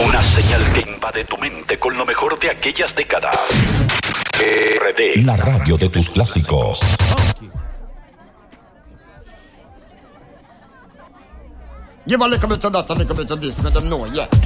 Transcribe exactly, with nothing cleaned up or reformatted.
Una señal que invade tu mente con lo mejor de aquellas décadas. R D, la radio de tus clásicos. Give a little bit of that, a little bit of this, let them know, yeah.